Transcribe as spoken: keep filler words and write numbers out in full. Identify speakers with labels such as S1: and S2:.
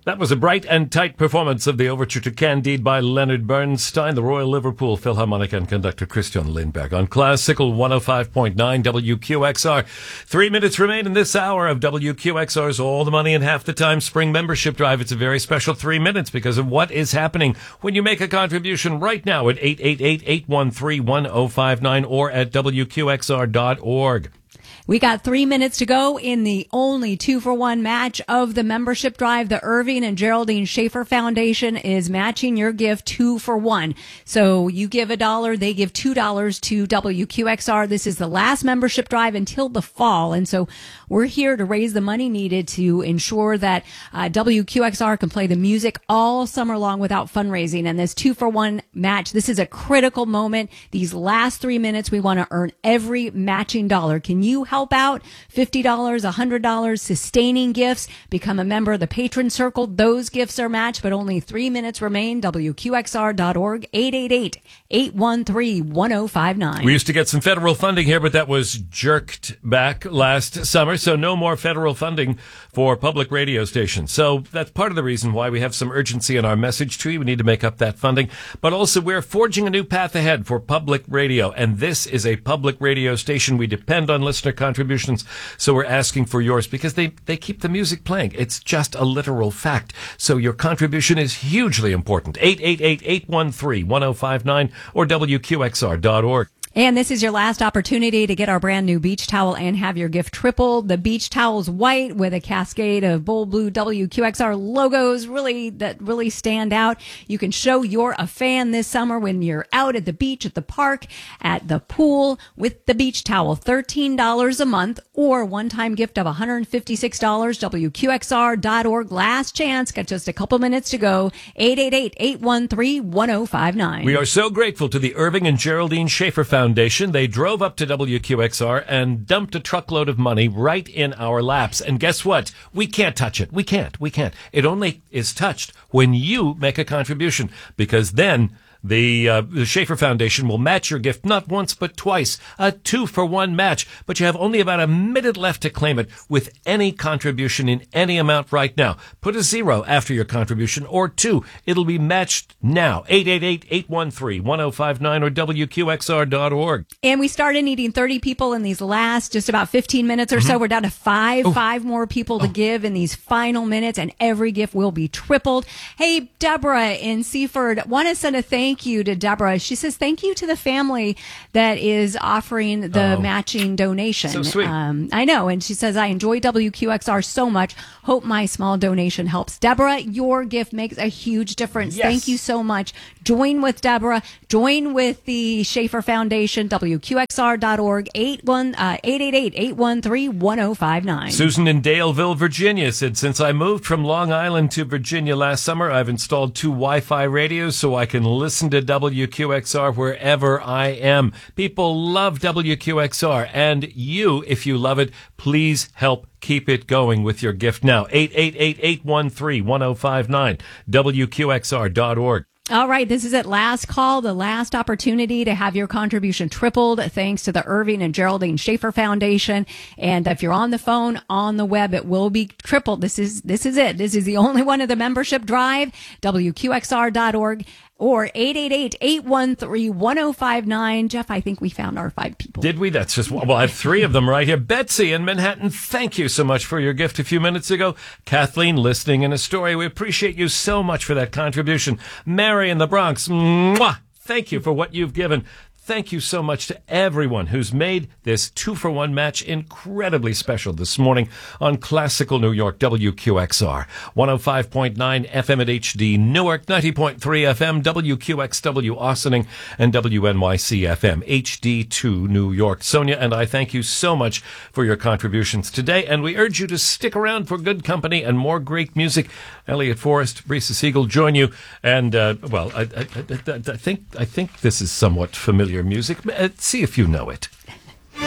S1: That was a bright and tight performance of the overture to Candide by Leonard Bernstein, the Royal Liverpool Philharmonic, and conductor Christian Lindberg on Classical one oh five point nine W Q X R. Three minutes remain in this hour of W Q X R's All the Money in Half the Time Spring Membership Drive. It's a very special three minutes because of what is happening when you make a contribution right now at eight eight eight, eight one three, one oh five nine or at W Q X R dot org.
S2: We got three minutes to go in the only two-for-one match of the membership drive. The Irving and Geraldine Schaefer Foundation is matching your gift two for one. So you give a dollar, they give two dollars to W Q X R. This is the last membership drive until the fall. And so we're here to raise the money needed to ensure that uh, W Q X R can play the music all summer long without fundraising. And this two-for-one match, this is a critical moment. These last three minutes, we want to earn every matching dollar. Can you help out? fifty dollars, one hundred dollars, sustaining gifts. Become a member of the Patron Circle. Those gifts are matched, but only three minutes remain. W Q X R dot org, eight eight eight, eight one three, one oh five nine.
S1: We used to get some federal funding here, but that was jerked back last summer, so no more federal funding for public radio stations. So that's part of the reason why we have some urgency in our message tree. We need to make up that funding. But also, we're forging a new path ahead for public radio, and this is a public radio station. We depend on listener contributions, so we're asking for yours because they, they keep the music playing. It's just a literal fact. So your contribution is hugely important. eight eight eight, eight one three, one oh five nine or W Q X R dot org.
S2: And this is your last opportunity to get our brand new beach towel and have your gift tripled. The beach towel's white with a cascade of bold blue W Q X R logos really that really stand out. You can show you're a fan this summer when you're out at the beach, at the park, at the pool with the beach towel. thirteen dollars a month or one-time gift of one hundred fifty-six dollars. W Q X R dot org. Last chance. Got just a couple minutes to go. eight eight eight, eight one three, one oh five nine.
S1: We are so grateful to the Irving and Geraldine Schaefer Foundation. Foundation. They drove up to W Q X R and dumped a truckload of money right in our laps. And guess what? We can't touch it. We can't. We can't. It only is touched when you make a contribution, because then The, uh, the Schaefer Foundation will match your gift not once but twice, a two-for-one match. But you have only about a minute left to claim it with any contribution in any amount right now. Put a zero after your contribution or two. It'll be matched now. eight eight eight, eight one three, one oh five nine or W Q X R dot org.
S2: And we started needing thirty people in these last just about fifteen minutes or mm-hmm. so. We're down to five, oh. five more people to oh. give in these final minutes, and every gift will be tripled. Hey, Deborah in Seaford, want to send a thank Thank you to Deborah. She says thank you to the family that is offering the oh, matching donation.
S1: So sweet.
S2: Um, I know. And she says, I enjoy W Q X R so much. Hope my small donation helps. Deborah, your gift makes a huge difference.
S1: Yes.
S2: Thank you so much. Join with Deborah. Join with the Schaefer Foundation, W Q X R dot org, eight eight eight, eight one three, one oh five nine.
S1: Susan in Daleville, Virginia said, since I moved from Long Island to Virginia last summer, I've installed two Wi-Fi radios so I can listen to W Q X R wherever I am. People love W Q X R, and you, if you love it, please help keep it going with your gift now. eight eight eight, eight one three, one oh five nine, W Q X R dot org.
S2: All right, this is it. Last call, the last opportunity to have your contribution tripled thanks to the Irving and Geraldine Schaefer Foundation. And if you're on the phone, on the web, it will be tripled. This is this is it. This is the only one of the membership drive, W Q X R dot org or eight eight eight, eight one three, one oh five nine. Jeff, I think we found our five people.
S1: Did we? That's just, well, I have three of them right here. Betsy in Manhattan, thank you so much for your gift a few minutes ago. Kathleen, listening in Astoria, we appreciate you so much for that contribution. Mary in the Bronx, mwah, thank you for what you've given. Thank you so much to everyone who's made this two-for-one match incredibly special this morning on Classical New York, W Q X R. one oh five point nine F M at H D Newark, ninety point three F M, W Q X W Ossining, and W N Y C F M, H D two New York. Sonia and I thank you so much for your contributions today, and we urge you to stick around for good company and more great music. Elliot Forrest, Brisa Siegel join you, and, uh, well, I, I, I, I think I think this is somewhat familiar music. See if you know it.